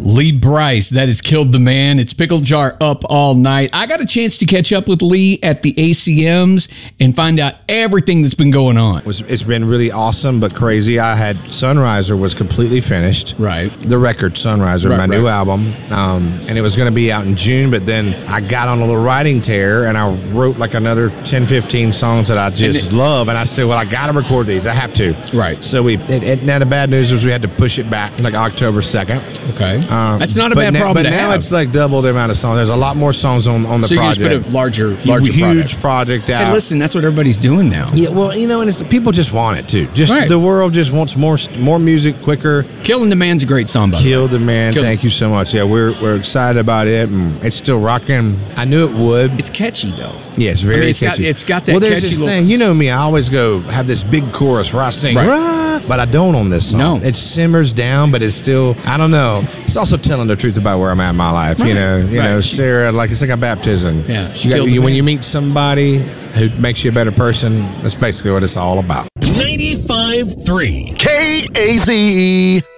Lee Brice, that has killed the man. It's Pickle Jar up all night. I got a chance to catch up with Lee at the ACMs and find out everything that's been going on. It's been really awesome but crazy. I had Sunriser was completely finished. Right. The record Sunriser, my new album. And it was going to be out in June, but then I got on a little writing tear and I wrote like another 10, 15 songs that I just love. And I said, well, I got to record these. I have to. Right. So now the bad news was we had to push it back like October 2nd. Okay. That's not a bad problem to have. But now it's like double the amount of songs. There's a lot more songs on the project. So you just put a larger huge project out. Hey, listen, that's what everybody's doing now. Yeah, well, and it's people just want it too. Just right. The world just wants more music quicker. Killing the Man's a great song, by the way. Kill the Man. Thank you so much. Yeah, we're excited about it, and it's still rocking. I knew it would. It's catchy though. Yeah, it's very catchy. It's got that well, there's catchy this little thing. You know me. I always have this big chorus where I sing, rah, but I don't on this song. No. It simmers down, but it's still, I don't know. It's also telling the truth about where I'm at in my life. Right. You know, Sarah, it's like a baptism. Yeah. When you meet somebody who makes you a better person, that's basically what it's all about. 95.3 KAZE.